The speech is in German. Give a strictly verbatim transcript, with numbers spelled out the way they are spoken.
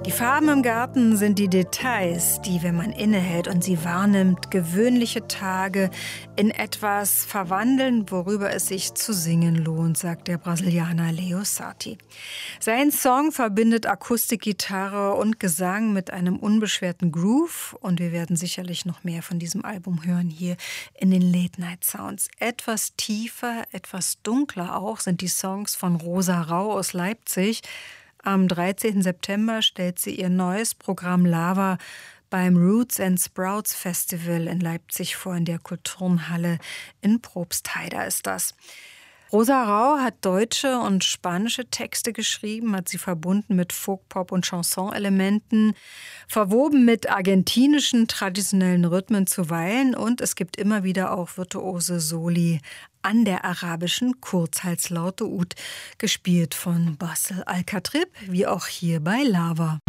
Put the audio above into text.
Die Farben im Garten sind die Details, die, wenn man innehält und sie wahrnimmt, gewöhnliche Tage in etwas verwandeln, worüber es sich zu singen lohnt, sagt der Brasilianer Leo Sarti. Sein Song verbindet Akustikgitarre und Gesang mit einem unbeschwerten Groove und wir werden sicherlich noch mehr von diesem Album hören hier in den Late Night Sounds. Etwas tiefer, etwas dunkler auch sind die Songs von Rosa Rau aus Leipzig. Am dreizehnten September stellt sie ihr neues Programm Lava beim Roots and Sprouts Festival in Leipzig vor, in der Kulturnhalle in Probstheida ist das. Rosa Rau hat deutsche und spanische Texte geschrieben, hat sie verbunden mit Folk-Pop- und Chanson-Elementen, verwoben mit argentinischen traditionellen Rhythmen zuweilen und es gibt immer wieder auch virtuose Soli an der arabischen Kurzhalslaute Ud, gespielt von Bassel Al-Katrib, wie auch hier bei Lava.